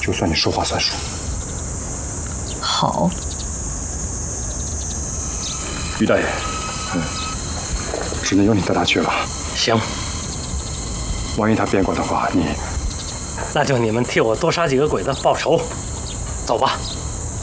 就算你说话算数。 好。 于大爷，只能由你带他去了。 行。 万一他变过的话， 那就你们替我多杀几个鬼子报仇。走吧。